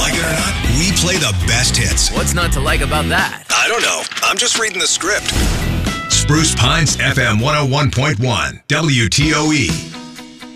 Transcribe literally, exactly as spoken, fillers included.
Like it or not, we play the best hits. What's not to like about that? I don't know. I'm just reading the script. Spruce Pines F M one oh one point one, W T O E.